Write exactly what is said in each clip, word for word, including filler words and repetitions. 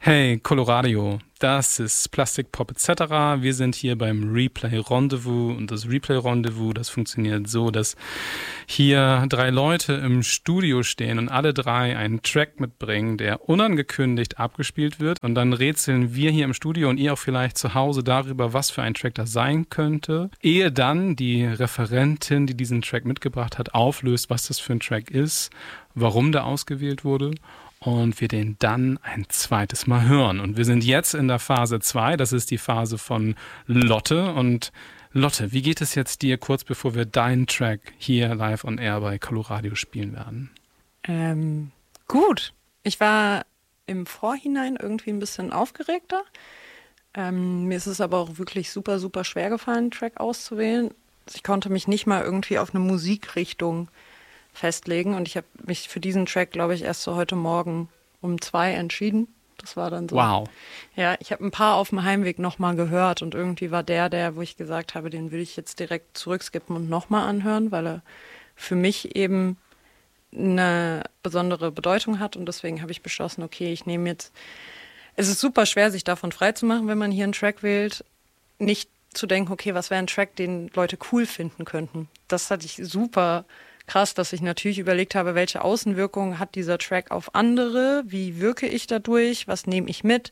Hey, Coloradio, das ist Plastic Pop et cetera. Wir sind hier beim Replay Rendezvous und das Replay Rendezvous, das funktioniert so, dass hier drei Leute im Studio stehen und alle drei einen Track mitbringen, der unangekündigt abgespielt wird und dann rätseln wir hier im Studio und ihr auch vielleicht zu Hause darüber, was für ein Track das sein könnte, ehe dann die Referentin, die diesen Track mitgebracht hat, auflöst, was das für ein Track ist, warum der ausgewählt wurde. Und wir den dann ein zweites Mal hören. Und wir sind jetzt in der Phase zwei, das ist die Phase von Lotte. Und Lotte, wie geht es jetzt dir kurz bevor wir deinen Track hier live on air bei Coloradio spielen werden? Ähm, gut. Ich war im Vorhinein irgendwie ein bisschen aufgeregter. Ähm, mir ist es aber auch wirklich super, super schwer gefallen, einen Track auszuwählen. Ich konnte mich nicht mal irgendwie auf eine Musikrichtung festlegen und ich habe mich für diesen Track, glaube ich, erst so heute Morgen um zwei entschieden. Das war dann so. Wow. Ja, ich habe ein paar auf dem Heimweg nochmal gehört und irgendwie war der, der, wo ich gesagt habe, den will ich jetzt direkt zurückskippen und nochmal anhören, weil er für mich eben eine besondere Bedeutung hat und deswegen habe ich beschlossen, okay, ich nehme jetzt, es ist super schwer, sich davon freizumachen, wenn man hier einen Track wählt, nicht zu denken, okay, was wäre ein Track, den Leute cool finden könnten. Das hatte ich super krass, dass ich natürlich überlegt habe, welche Außenwirkungen hat dieser Track auf andere, wie wirke ich dadurch, was nehme ich mit.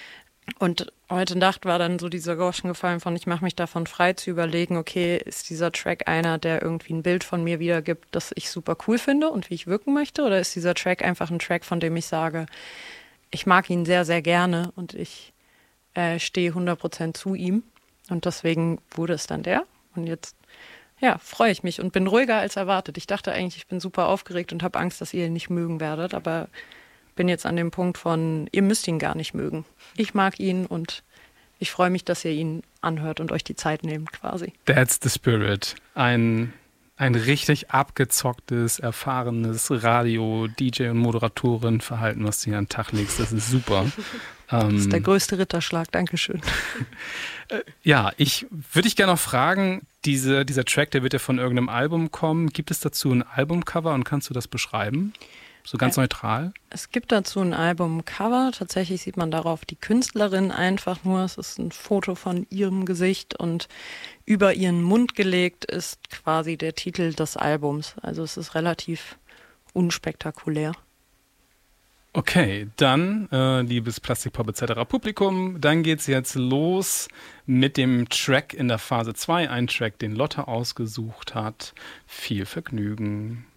Und heute Nacht war dann so dieser Groschen gefallen von, ich mache mich davon frei zu überlegen, okay, ist dieser Track einer, der irgendwie ein Bild von mir wiedergibt, das ich super cool finde und wie ich wirken möchte, oder ist dieser Track einfach ein Track, von dem ich sage, ich mag ihn sehr, sehr gerne und ich äh, stehe hundert Prozent zu ihm und deswegen wurde es dann der und jetzt ja, freue ich mich und bin ruhiger als erwartet. Ich dachte eigentlich, ich bin super aufgeregt und habe Angst, dass ihr ihn nicht mögen werdet, aber bin jetzt an dem Punkt von, ihr müsst ihn gar nicht mögen. Ich mag ihn und ich freue mich, dass ihr ihn anhört und euch die Zeit nehmt quasi. That's the spirit. Ein, ein richtig abgezocktes, erfahrenes Radio-D J- und Moderatorenverhalten, was du hier an den Tag legst. Das ist super. Das ist der größte Ritterschlag, Dankeschön. Ja, ich würde dich gerne noch fragen, diese, dieser Track, der wird ja von irgendeinem Album kommen. Gibt es dazu ein Albumcover und kannst du das beschreiben? So ganz äh, neutral? Es gibt dazu ein Albumcover. Tatsächlich sieht man darauf die Künstlerin einfach nur. Es ist ein Foto von ihrem Gesicht und über ihren Mund gelegt ist quasi der Titel des Albums. Also es ist relativ unspektakulär. Okay, dann, äh, liebes Plastic Pop et cetera Publikum, dann geht's jetzt los mit dem Track in der Phase zwei, ein Track, den Lotte ausgesucht hat. Viel Vergnügen.